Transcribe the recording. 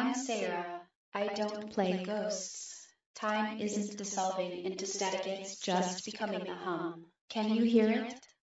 I'm Sarah. I don't play ghosts. Time isn't dissolving into static, it's just becoming a hum. Can you hear it?